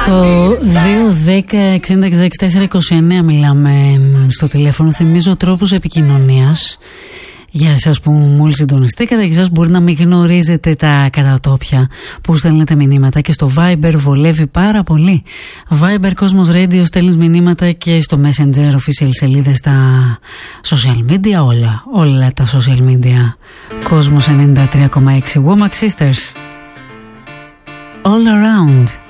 Στο 2-10-60-64-29 μιλάμε στο τηλέφωνο. Θυμίζω τρόπους επικοινωνίας για εσάς που μόλις συντονιστήκατε και εσάς μπορεί να μην γνωρίζετε τα κατατόπια που στέλνετε μηνύματα και στο Viber βολεύει πάρα πολύ. Viber Cosmos Radio, στέλνεις μηνύματα και στο Messenger official σελίδες, στα social media, όλα τα social media. Cosmos 93,6 Womack Sisters All Around.